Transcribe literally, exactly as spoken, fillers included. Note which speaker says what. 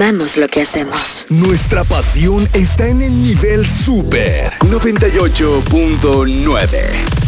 Speaker 1: amamos lo que hacemos.
Speaker 2: Nuestra pasión está en el nivel super noventa y ocho punto nueve.